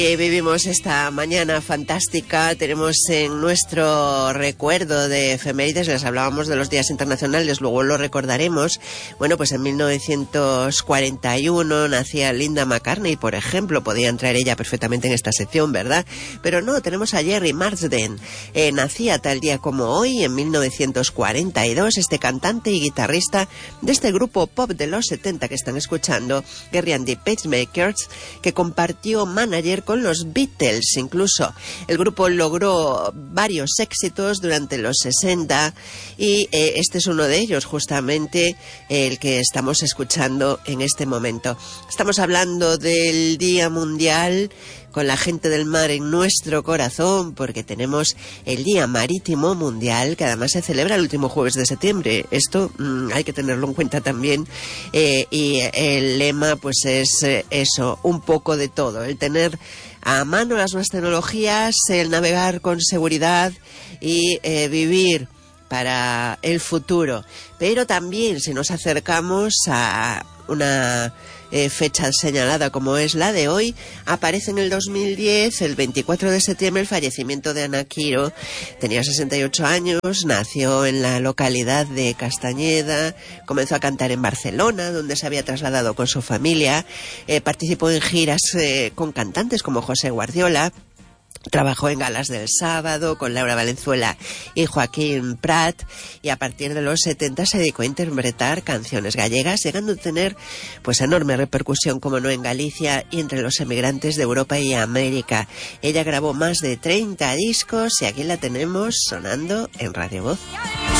Vivimos esta mañana fantástica, tenemos en nuestro recuerdo de efemérides, les hablábamos de los días internacionales, luego lo recordaremos. Bueno, pues en 1941 nacía Linda McCartney, por ejemplo, podía entrar ella perfectamente en esta sección, ¿verdad? Pero no, tenemos a Gerry Marsden, nacía tal día como hoy, en 1942, este cantante y guitarrista de este grupo pop de los 70 que están escuchando, Gerry and the Pacemakers, que compartió manager con los Beatles. Incluso el grupo logró varios éxitos durante los 60 y este es uno de ellos, justamente el que estamos escuchando en este momento. Estamos hablando del Día Mundial con la gente del mar en nuestro corazón, porque tenemos el Día Marítimo Mundial, que además se celebra el último jueves de septiembre. Esto hay que tenerlo en cuenta también, y el lema pues es eso, un poco de todo, el tener a mano las nuevas tecnologías, el navegar con seguridad y vivir para el futuro. Pero también, si nos acercamos a una fecha señalada como es la de hoy, aparece en el 2010, el 24 de septiembre, el fallecimiento de Ana Quiro. Tenía 68 años, nació en la localidad de Castañeda, comenzó a cantar en Barcelona, donde se había trasladado con su familia, participó en giras con cantantes como José Guardiola. Trabajó en galas del sábado con Laura Valenzuela y Joaquín Prat, y a partir de los 70 se dedicó a interpretar canciones gallegas, llegando a tener pues enorme repercusión, como no, en Galicia y entre los emigrantes de Europa y América. Ella grabó más de 30 discos y aquí la tenemos sonando en Radio Voz.